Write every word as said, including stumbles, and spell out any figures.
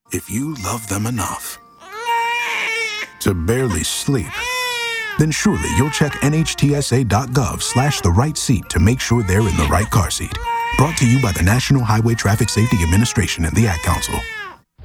If you love them enough to barely sleep, then surely you'll check nhtsa.gov slash the right seat to make sure they're in the right car seat. Brought to you by the National Highway Traffic Safety Administration and the Ad Council.